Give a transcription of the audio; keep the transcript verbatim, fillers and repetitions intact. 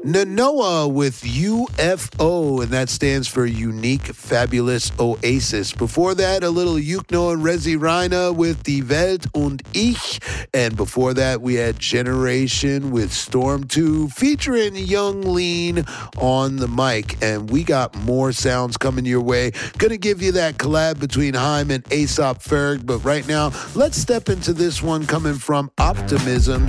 Nanoa with U F O, and that stands for Unique Fabulous Oasis. Before that, a little Yukno and Rezi Reina with Die Welt und Ich. And before that, we had Generation with Storm two featuring Young Lean on the mic. And we got more sounds coming your way. Gonna give you that collab between Haim and Aesop Ferg. But right now, let's step into this one coming from Optimism.